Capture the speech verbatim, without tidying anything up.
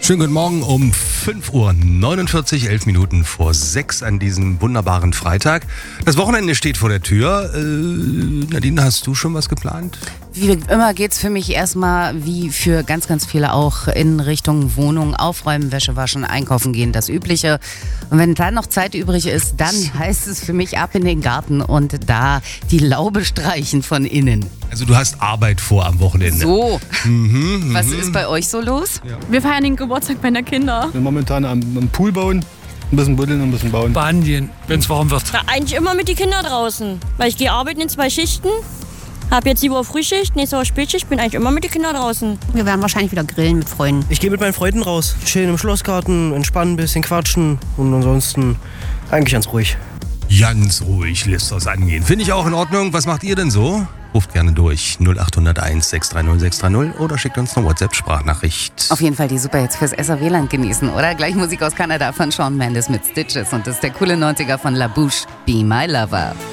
Schönen guten Morgen um fünf Uhr neunundvierzig, elf Minuten vor sechs an diesem wunderbaren Freitag. Das Wochenende steht vor der Tür. Äh, Nadine, hast du schon was geplant? Wie immer geht's für mich erstmal, wie für ganz, ganz viele auch, in Richtung Wohnung, aufräumen, Wäsche waschen, einkaufen gehen, das Übliche. Und wenn dann noch Zeit übrig ist, dann heißt es für mich ab in den Garten und da die Laube streichen von innen. Also du hast Arbeit vor am Wochenende. So, Mhm, was mhm. ist bei euch so los? Wir feiern den Geburtstag meiner Kinder. Wir momentan am, am Pool bauen, ein bisschen buddeln und ein bisschen bauen. Baden gehen, wenn es warm wird. Na, eigentlich immer mit den Kindern draußen, weil ich gehe arbeiten in zwei Schichten. Hab jetzt die Woche Frühschicht, nächste Woche Spätschicht, bin eigentlich immer mit den Kindern draußen. Wir werden wahrscheinlich wieder grillen mit Freunden. Ich gehe mit meinen Freunden raus. Schön im Schlossgarten, entspannen, ein bisschen quatschen und ansonsten eigentlich ganz ruhig. Ganz ruhig lässt das angehen. Finde ich auch in Ordnung. Was macht ihr denn so? Ruft gerne durch null acht null eins sechs drei null sechs drei null oder schickt uns eine WhatsApp-Sprachnachricht. Auf jeden Fall die Superhits fürs S R W-Land genießen, oder? Gleich Musik aus Kanada von Shawn Mendes mit Stitches und das ist der coole neunziger von La Bouche, Be My Lover.